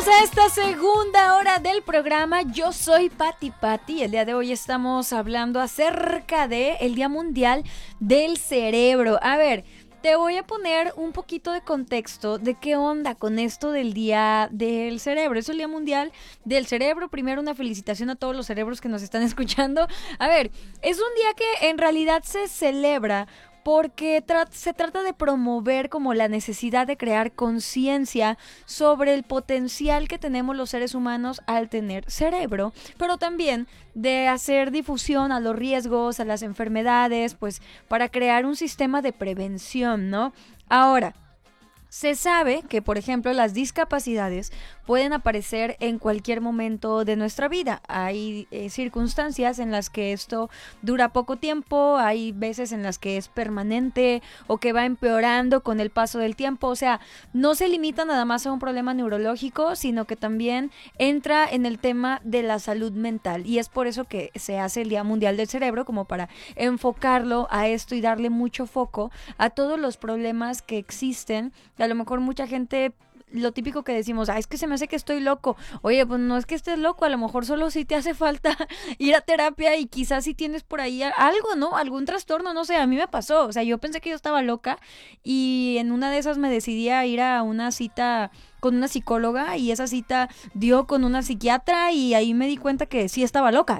Bienvenidos a esta segunda hora del programa. Yo soy Pati Pati. El día de hoy estamos hablando acerca de el Día Mundial del Cerebro. A ver, te voy a poner un poquito de contexto de qué onda con esto del Día del Cerebro. Es el Día Mundial del Cerebro. Primero, una felicitación a todos los cerebros que nos están escuchando. A ver, es un día que en realidad se celebra porque se trata de promover como la necesidad de crear conciencia sobre el potencial que tenemos los seres humanos al tener cerebro, pero también de hacer difusión a los riesgos, a las enfermedades, pues para crear un sistema de prevención, ¿no? Ahora, se sabe que, por ejemplo, las discapacidades pueden aparecer en cualquier momento de nuestra vida. Hay circunstancias en las que esto dura poco tiempo, hay veces en las que es permanente o que va empeorando con el paso del tiempo. O sea, no se limita nada más a un problema neurológico, sino que también entra en el tema de la salud mental. Y es por eso que se hace el Día Mundial del Cerebro, como para enfocarlo a esto y darle mucho foco a todos los problemas que existen. A lo mejor mucha gente, lo típico que decimos, es que se me hace que estoy loco. Oye, pues no es que estés loco, a lo mejor solo sí te hace falta ir a terapia y quizás si tienes por ahí algo, ¿no? Algún trastorno, no sé, a mí me pasó. O sea, yo pensé que yo estaba loca y en una de esas me decidí a ir a una cita con una psicóloga y esa cita dio con una psiquiatra y ahí me di cuenta que sí estaba loca.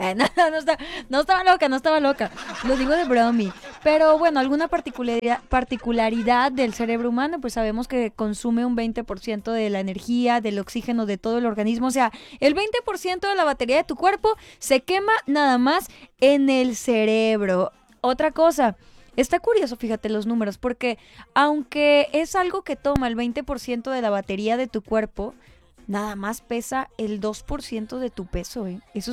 No estaba loca. Lo digo de bromi. Pero bueno, alguna particularidad del cerebro humano, pues sabemos que consume un 20% de la energía, del oxígeno de todo el organismo. O sea, el 20% de la batería de tu cuerpo se quema nada más en el cerebro. Otra cosa, está curioso, fíjate los números, porque aunque es algo que toma el 20% de la batería de tu cuerpo, nada más pesa el 2% de tu peso, ¿eh? Eso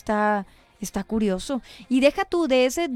está curioso. Y deja tú, de ese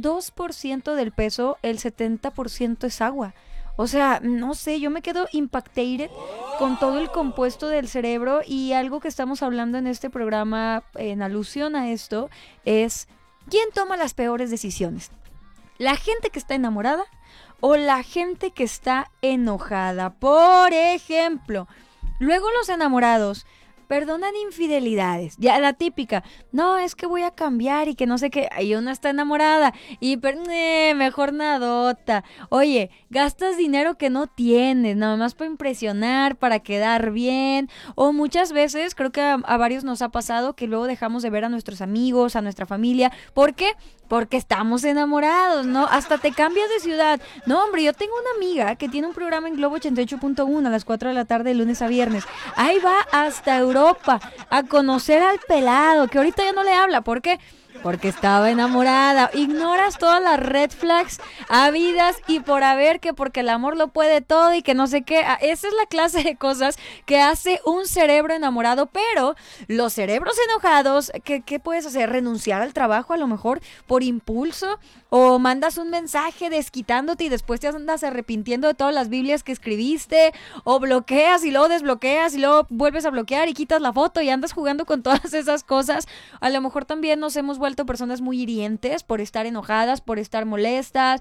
2% del peso, el 70% es agua. O sea, no sé, yo me quedo impactated con todo el compuesto del cerebro y algo que estamos hablando en este programa en alusión a esto es ¿quién toma las peores decisiones? ¿La gente que está enamorada o la gente que está enojada? Por ejemplo, luego los enamorados perdonan infidelidades. Ya la típica, no, es que voy a cambiar y que no sé qué. Ahí una está enamorada y mejor nadota. Oye, gastas dinero que no tienes, nada más para impresionar, para quedar bien. O muchas veces, creo que a varios nos ha pasado que luego dejamos de ver a nuestros amigos, a nuestra familia. ¿Por qué? Porque estamos enamorados, ¿no? Hasta te cambias de ciudad. No, hombre, yo tengo una amiga que tiene un programa en Globo 88.1 a las 4 de la tarde de lunes a viernes. Ahí va hasta Europa a conocer al pelado, que ahorita ya no le habla. ¿Por qué? Porque estaba enamorada. Ignoras todas las red flags habidas y por haber, que porque el amor lo puede todo y que no sé qué. Esa es la clase de cosas que hace un cerebro enamorado. Pero los cerebros enojados, ¿qué puedes hacer? ¿Renunciar al trabajo a lo mejor por impulso? ¿O mandas un mensaje desquitándote y después te andas arrepintiendo de todas las Biblias que escribiste? ¿O bloqueas y luego desbloqueas y luego vuelves a bloquear y quitas la foto y andas jugando con todas esas cosas? A lo mejor también nos hemos vuelto personas muy hirientes por estar enojadas, por estar molestas.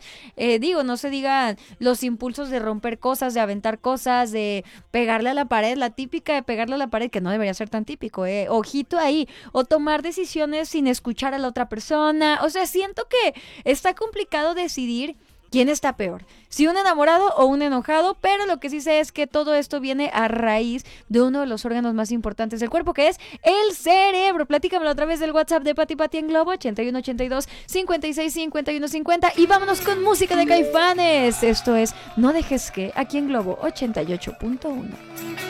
No se digan los impulsos de romper cosas, de aventar cosas, de pegarle a la pared, la típica de pegarle a la pared, que no debería ser tan típico, ojito ahí, o tomar decisiones sin escuchar a la otra persona. O sea, siento que está complicado decidir quién está peor, si un enamorado o un enojado, pero lo que sí sé es que todo esto viene a raíz de uno de los órganos más importantes del cuerpo, que es el cerebro. Platícamelo a través del WhatsApp de Pati Pati en Globo 8182 56 51 50 y vámonos con música de Caifanes. Esto es No Dejes Que, aquí en Globo 88.1.